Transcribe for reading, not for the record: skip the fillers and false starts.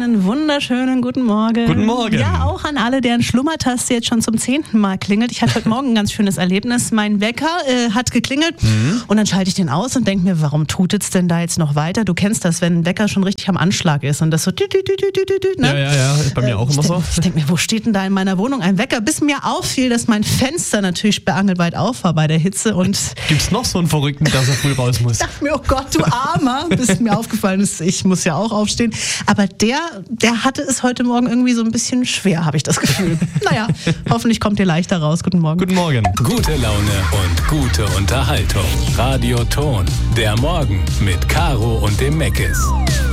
einen wunderschönen guten Morgen. Guten Morgen. Ja, auch an alle, deren Schlummertaste jetzt schon zum 10. Mal klingelt. Ich hatte heute Morgen ein ganz schönes Erlebnis. Mein Wecker hat geklingelt und dann schalte ich den aus und denke mir, warum tutet's denn da jetzt noch weiter? Du kennst das, wenn ein Wecker schon richtig am Anschlag ist und das so ne? Ja, bei mir auch immer so. Ich denke mir, wo steht denn da in meiner Wohnung ein Wecker? Bis mir auffiel, dass mein Fenster natürlich sperrangelweit auf war bei der Hitze. Und gibt's noch so einen Verrückten, der so früh raus muss? Ich dachte mir, oh Gott, du Armer, bis mir aufgefallen ist, ich muss ja auch aufstehen. Aber der hatte es heute Morgen irgendwie so ein bisschen schwer, habe ich das Gefühl. Naja, hoffentlich kommt ihr leichter raus. Guten Morgen. Guten Morgen. Gute Laune und gute Unterhaltung. Radio Ton. Der Morgen mit Caro und dem Meckes.